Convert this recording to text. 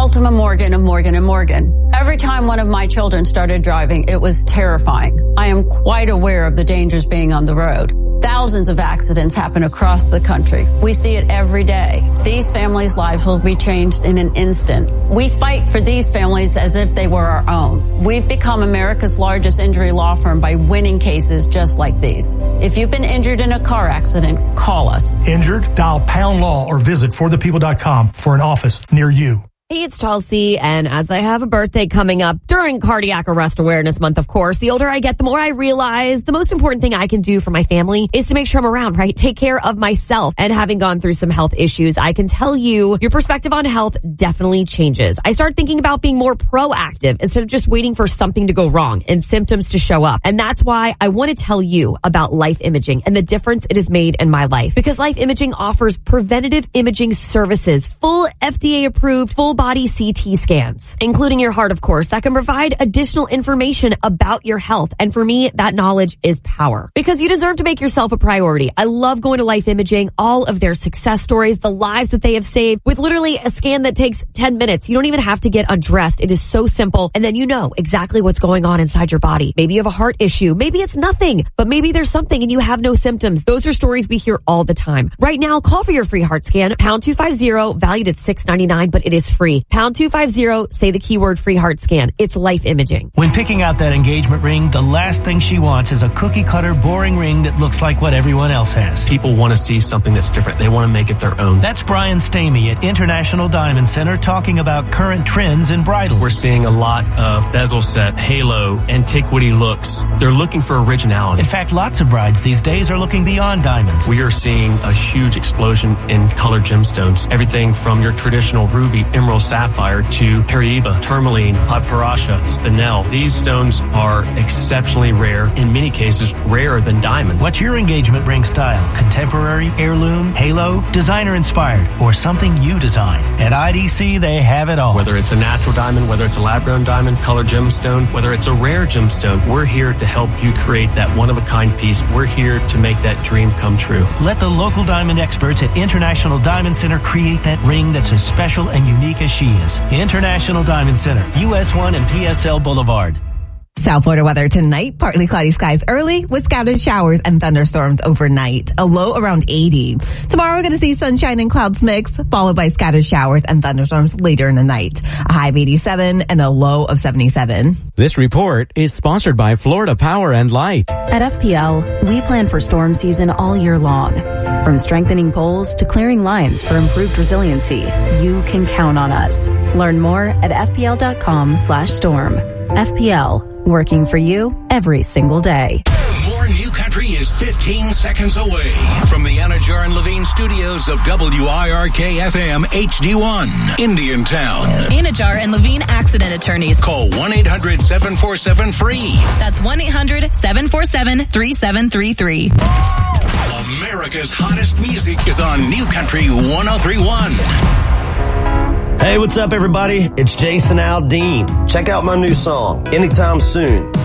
Ultima Morgan of Morgan & Morgan. Every time one of my children started driving, it was terrifying. I am quite aware of the dangers being on the road. Thousands of accidents happen across the country. We see it every day. These families' lives will be changed in an instant. We fight for these families as if they were our own. We've become America's largest injury law firm by winning cases just like these. If you've been injured in a car accident, call us. Injured? Dial pound law or visit forthepeople.com for an office near you. Hey, it's Chelsea, and as I have a birthday coming up during Cardiac Arrest Awareness Month, of course, the older I get, the more I realize the most important thing I can do for my family is to make sure I'm around, right? Take care of myself. And having gone through some health issues, I can tell you your perspective on health definitely changes. I started thinking about being more proactive instead of just waiting for something to go wrong and symptoms to show up. And that's why I want to tell you about Life Imaging and the difference it has made in my life. Because Life Imaging offers preventative imaging services, full FDA-approved, full body CT scans, including your heart, of course, that can provide additional information about your health. And for me, that knowledge is power, because you deserve to make yourself a priority. I love going to Life Imaging, all of their success stories, the lives that they have saved with literally a scan that takes 10 minutes. You don't even have to get undressed. It is so simple. And then you know exactly what's going on inside your body. Maybe you have a heart issue. Maybe it's nothing, but maybe there's something and you have no symptoms. Those are stories we hear all the time. Right now, call for your free heart scan, pound 250, valued at $6.99, but it is free. Pound 250, say the keyword free heart scan. It's Life Imaging. When picking out that engagement ring, the last thing she wants is a cookie cutter, boring ring that looks like what everyone else has. People want to see something that's different. They want to make it their own. That's Brian Stamey at International Diamond Center talking about current trends in bridal. We're seeing a lot of bezel set, halo, antiquity looks. They're looking for originality. In fact, lots of brides these days are looking beyond diamonds. We are seeing a huge explosion in colored gemstones. Everything from your traditional ruby, emerald, sapphire to Hariba, tourmaline, Padparasha, spinel. These stones are exceptionally rare, in many cases rarer than diamonds. What's your engagement ring style? Contemporary, heirloom, halo, designer inspired, or something you design? At IDC, they have it all. Whether it's a natural diamond, whether it's a lab-grown diamond, colored gemstone, whether it's a rare gemstone, we're here to help you create that one-of-a-kind piece. We're here to make that dream come true. Let the local diamond experts at International Diamond Center create that ring that's as special and unique as she is. International Diamond Center, US 1 and PSL Boulevard. South Florida weather tonight, partly cloudy skies early with scattered showers and thunderstorms overnight, a low around 80. Tomorrow we're going to see sunshine and clouds mix, followed by scattered showers and thunderstorms later in the night, a high of 87 and a low of 77. This report is sponsored by Florida Power and Light. At FPL, we plan for storm season all year long. From strengthening poles to clearing lines for improved resiliency, you can count on us. Learn more at fpl.com/storm. FPL, working for you every single day. More New Country is 15 seconds away from the Anajar and Levine studios of WIRK-FM HD1, Indiantown. Anajar and Levine accident attorneys. Call 1-800-747-FREE. That's 1-800-747-3733. America's hottest music is on New Country 103.1. Hey, what's up, everybody? It's Jason Aldean. Check out my new song, Anytime Soon.